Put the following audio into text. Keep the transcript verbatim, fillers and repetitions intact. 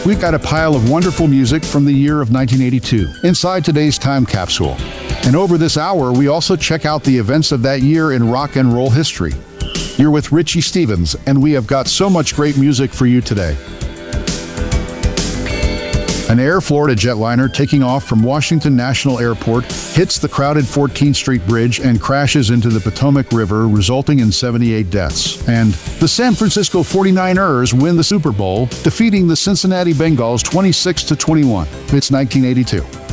we've got a pile of wonderful music from the year of nineteen eighty-two inside today's time capsule. And over this hour, we also check out the events of that year in rock and roll history. You're with Richie Stephens, and we have got so much great music for you today. An Air Florida jetliner taking off from Washington National Airport hits the crowded fourteenth Street Bridge and crashes into the Potomac River, resulting in seventy-eight deaths. And the San Francisco forty-niners win the Super Bowl, defeating the Cincinnati Bengals twenty-six to twenty-one. It's nineteen eighty-two.